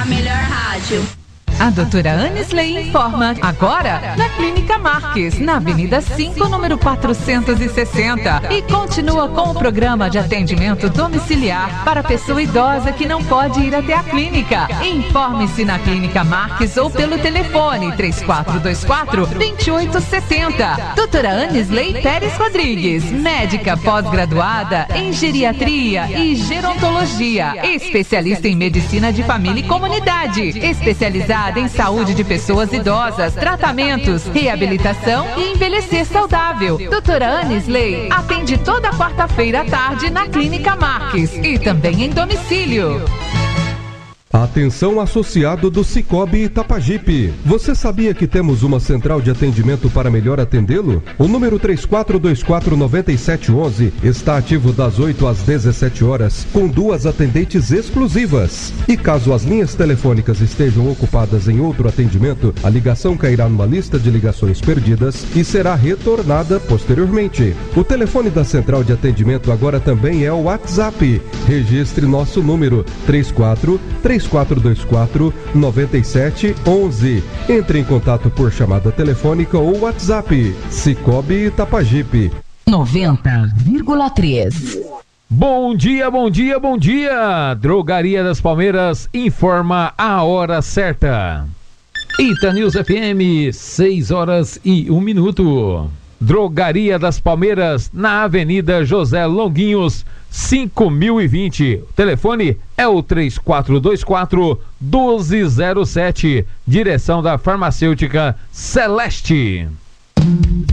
a melhor rádio. A doutora Anisley informa agora na Clínica Marques, na Avenida 5, número 460. E continua com o programa de atendimento domiciliar para pessoa idosa que não pode ir até a clínica. Informe-se na Clínica Marques ou pelo telefone 3424-2870. Doutora Anisley Pérez Rodrigues, médica pós-graduada em geriatria e gerontologia, especialista em medicina de família e comunidade, especializada em saúde de pessoas idosas, tratamentos, reabilitação e envelhecer saudável. Doutora Anisley atende toda quarta-feira à tarde na Clínica Marques e também em domicílio. Atenção associado do Cicobi Itapajipe. Você sabia que temos uma central de atendimento para melhor atendê-lo? O número 3424-9711 está ativo das 8 às 17 horas, com 2 atendentes exclusivas. E caso as linhas telefônicas estejam ocupadas em outro atendimento, a ligação cairá numa lista de ligações perdidas e será retornada posteriormente. O telefone da central de atendimento agora também é o WhatsApp. Registre nosso número 3424-9711. Entre em contato por chamada telefônica ou WhatsApp. Cicobi Itapajipe 90,3. Bom dia, bom dia, bom dia! Drogaria das Palmeiras informa a hora certa. Itanews FM, 6 horas e 1 minuto. Drogaria das Palmeiras, na Avenida José Longuinhos, 5020. O telefone é o 3424-1207. Direção da Farmacêutica Celeste.